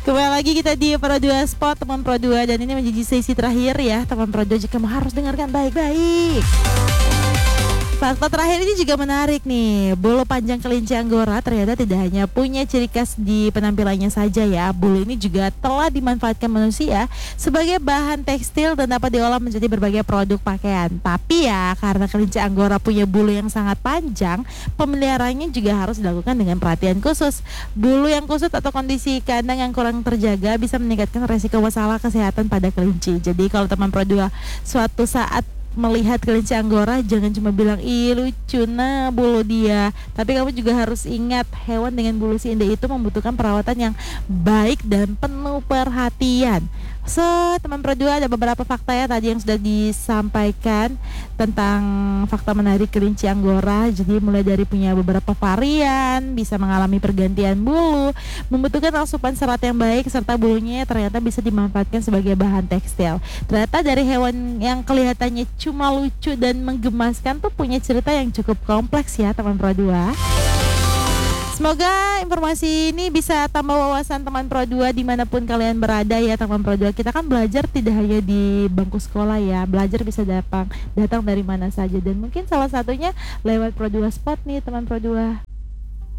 Kembali lagi kita di Pro 2 Spot teman Pro 2, dan ini menjadi sesi terakhir ya teman Pro 2, jika kamu harus dengarkan baik-baik. Fakta terakhir ini juga menarik nih. Bulu panjang kelinci Anggora ternyata tidak hanya punya ciri khas di penampilannya saja ya. Bulu ini juga telah dimanfaatkan manusia sebagai bahan tekstil dan dapat diolah menjadi berbagai produk pakaian. Tapi ya, karena kelinci Anggora punya bulu yang sangat panjang, pemeliharaannya juga harus dilakukan dengan perhatian khusus. Bulu yang kusut atau kondisi kandang yang kurang terjaga bisa meningkatkan resiko masalah kesehatan pada kelinci. Jadi kalau teman Pro 2 suatu saat melihat kelinci Anggora, jangan cuma bilang ih lucu nah bulu dia, tapi kamu juga harus ingat hewan dengan bulu si indah itu membutuhkan perawatan yang baik dan penuh perhatian. So teman Pro 2, ada beberapa fakta ya tadi yang sudah disampaikan tentang fakta menarik kelinci Anggora. Jadi mulai dari punya beberapa varian, bisa mengalami pergantian bulu, membutuhkan asupan serat yang baik, serta bulunya ternyata bisa dimanfaatkan sebagai bahan tekstil. Ternyata dari hewan yang kelihatannya cuma lucu dan menggemaskan tuh punya cerita yang cukup kompleks ya teman Pro 2. Semoga informasi ini bisa tambah wawasan teman Pro 2 dimanapun kalian berada ya teman Pro 2. Kita kan belajar tidak hanya di bangku sekolah ya, belajar bisa datang dari mana saja, dan mungkin salah satunya lewat Pro 2 Spot nih teman Pro 2.